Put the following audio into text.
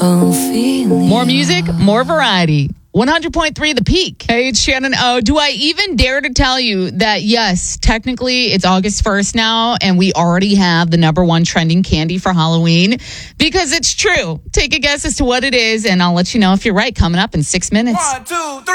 More music, more variety. 100.3 The Peak. Hey, it's Shannon O. Do I even dare to tell you that, yes, technically it's August 1st now, and we already have the number one trending candy for Halloween? Because it's true. Take a guess as to what it is, and I'll let you know if you're right coming up in 6 minutes. 1, 2, 3.